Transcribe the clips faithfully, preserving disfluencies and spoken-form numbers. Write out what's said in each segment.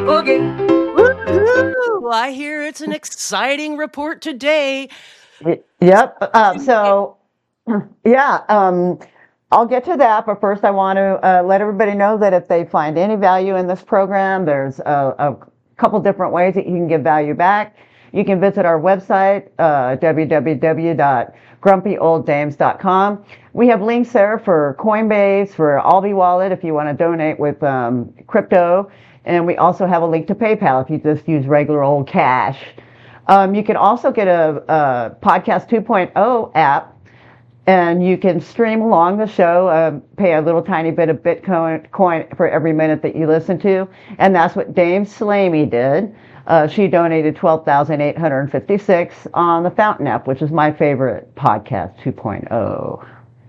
Okay. Woo-hoo! I hear it's an exciting report today. Y- Yep. Uh, so, yeah, um, I'll get to that. But first, I want to uh, let everybody know that if they find any value in this program, there's a, a couple different ways that you can give value back. You can visit our website, uh, w w w dot grumpy old dames dot com. We have links there for Coinbase, for Albi Wallet if you want to donate with um, crypto. And we also have a link to PayPal if you just use regular old cash. Um, you can also get a, a Podcast two point oh app, and you can stream along the show, uh, pay a little tiny bit of Bitcoin coin for every minute that you listen to. And that's what Dame Slamey did. Uh, she donated twelve thousand eight hundred fifty-six on the Fountain app, which is my favorite Podcast two point oh.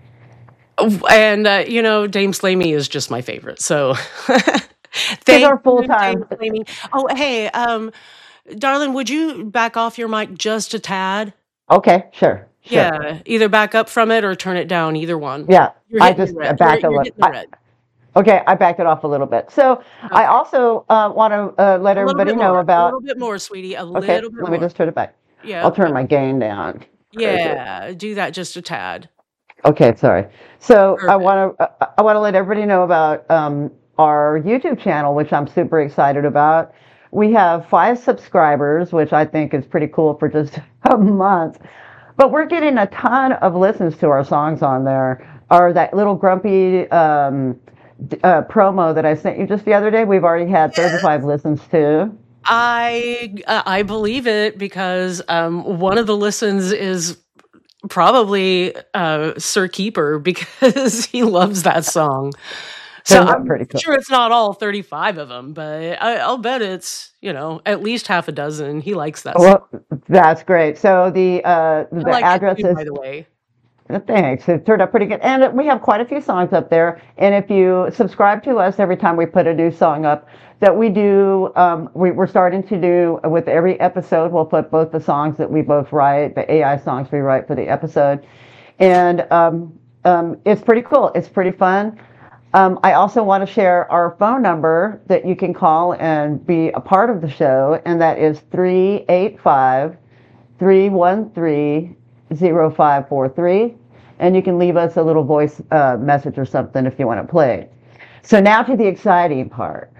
And, uh, you know, Dame Slamey is just my favorite. So She's our full-time. Oh, hey, um, darling, would you back off your mic just a tad? Okay, sure. Sure. Yeah, either back up from it or turn it down, either one. Yeah, You're I hitting just the red. backed You're- a you're little. hitting the red. Okay, I backed it off a little bit. So I also uh, want to uh, let A little everybody bit know more, a about. little bit more, sweetie. A Okay, little bit let me more. just turn it back. Yeah. I'll turn my gain down. Yeah, do that just a tad. Okay, sorry. So I Perfect. want to I want to let everybody know about um, our YouTube channel, which I'm super excited about. We have five subscribers, which I think is pretty cool for just a month. But we're getting a ton of listens to our songs on there. Or that little grumpy um, d- uh, promo that I sent you just the other day, we've already had thirty-five listens to. I uh, I believe it because um, one of the listens is probably uh, Sir Keeper because he loves that song. So Isn't that I'm pretty cool? sure it's not all thirty-five of them, but I, I'll bet it's, you know, at least half a dozen. He likes that song. Well, that's great. So the uh, the I like address it too, is. by the way. Thanks. It turned out pretty good. And we have quite a few songs up there. And if you subscribe to us every time we put a new song up, that we do, um, we, we're starting to do with every episode, we'll put both the songs that we both write, the A I songs we write for the episode. And um, um, it's pretty cool. It's pretty fun. Um, I also want to share our phone number that you can call and be a part of the show. And that is three eight five, three one three, zero five four three, and you can leave us a little voice uh, message or something if you want to play. So now to the exciting part.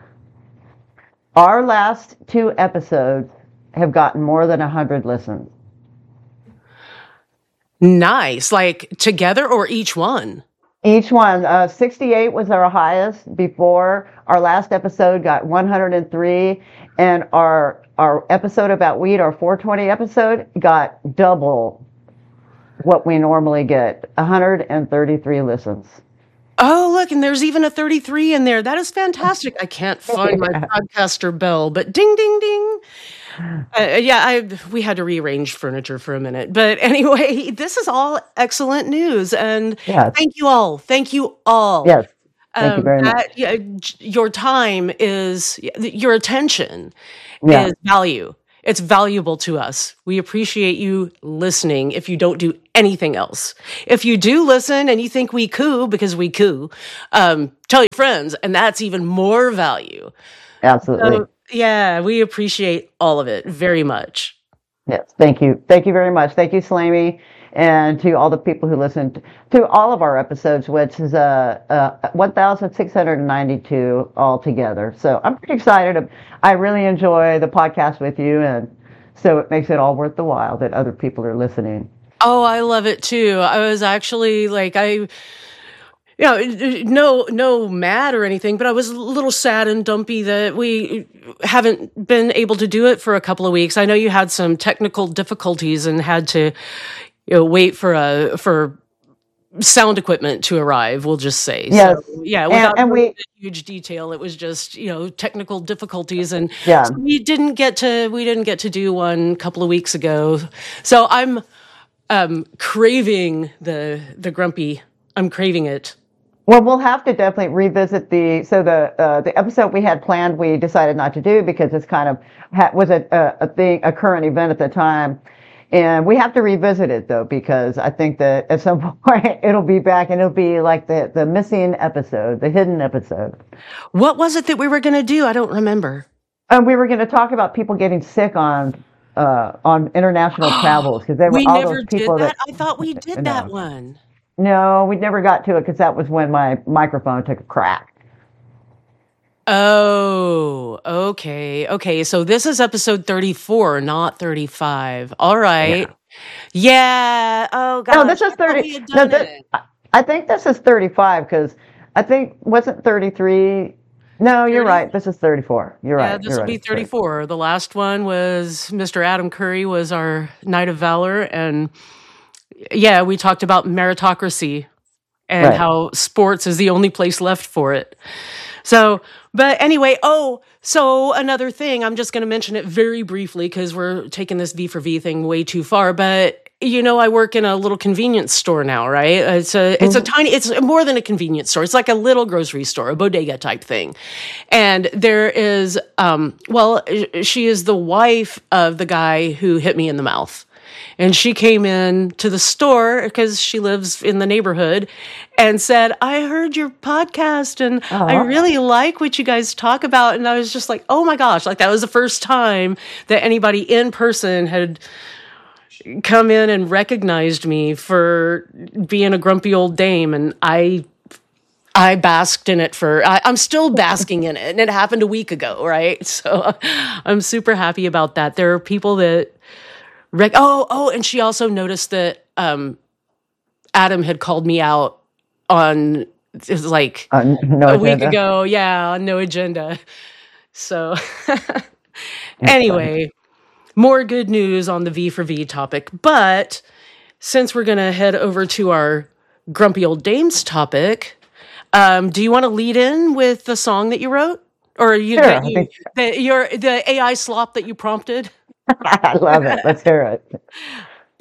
Our last two episodes have gotten more than one hundred listens. Nice. Like together or each one? Each one. Uh, sixty-eight was our highest before. Our last episode got one hundred three, and our our episode about weed, our four twenty episode, got double what we normally get, one hundred thirty-three listens. Oh, look, and there's even a thirty-three in there. That is fantastic. I can't find my podcaster bell, but ding, ding, ding. Uh, yeah, I we had to rearrange furniture for a minute. But anyway, this is all excellent news. And Yes. thank you all. Thank you all. Yes. Thank you Um, very much. that, yeah, j- your time is, your attention Yeah. is value. It's valuable to us. We appreciate you listening if you don't do anything else. If you do listen and you think we coo, because we coo, um, tell your friends, and that's even more value. Absolutely. So, yeah, we appreciate all of it very much. Yes. Thank you. Thank you very much. Thank you, Slamey, and to all the people who listened to all of our episodes, which is uh, uh, one thousand six hundred ninety-two altogether. So I'm pretty excited. I really enjoy the podcast with you, and so it makes it all worth the while that other people are listening. Oh, I love it too. I was actually like, I, you know, no, no mad or anything, but I was a little sad and dumpy that we haven't been able to do it for a couple of weeks. I know you had some technical difficulties and had to, you know, wait for a, for sound equipment to arrive, we'll just say. Yes. So, yeah, And- without and going we- into huge detail, it was just, you know, technical difficulties, and Yeah. so we didn't get to we didn't get to do one a couple of weeks ago. So I'm um craving the the grumpy. I'm craving it. Well, we'll have to definitely revisit the so the uh, the episode we had planned. We decided not to do because it's kind of ha- was a, a a thing a current event at the time, and we have to revisit it though because I think that at some point it'll be back and it'll be like the the missing episode, the hidden episode. What was it that we were going to do? I don't remember. And we were going to talk about people getting sick on uh, on international travels because there were We all never those did people that. that I thought we did that no, one. no, we never got to it because that was when my microphone took a crack. Oh, okay. Okay. So this is episode thirty-four, not thirty-five. All right. Yeah. Yeah. Oh No, gosh. this is I thought thirty. we had No, done that it. I I think this is thirty-five because I think wasn't thirty-three. No, you're thirty. right. This is thirty-four. You're Yeah, right. this You're will right. be It's thirty-four. thirty-four. The last one was Mister Adam Curry was our Knight of Valor. And yeah, we talked about meritocracy and Right. how sports is the only place left for it. So, but anyway, oh, so another thing, I'm just going to mention it very briefly because we're taking this V for V thing way too far. But you know, I work in a little convenience store now, right? It's a it's a Mhm. tiny, it's more than a convenience store. It's like a little grocery store, a bodega type thing. And there is, um, well, she is the wife of the guy who hit me in the mouth. And she came in to the store because she lives in the neighborhood and said, I heard your podcast and I Oh, really like what you guys talk about. And I was just like, oh my gosh, like that was the first time that anybody in person had come in and recognized me for being a grumpy old dame. And I I basked in it for, I, I'm still basking in it. And it happened a week ago, right? So I'm super happy about that. There are people that Rec- oh, oh, and she also noticed that um, Adam had called me out on it was like uh, no a week agenda. ago. Yeah, on No Agenda. So That's funny. anyway, more good news on the V for V topic. But since we're gonna head over to our grumpy old dames topic, um, do you want to lead in with the song that you wrote, or you Sure. that I you think that your the A I slop that you prompted? I love it. Let's hear it.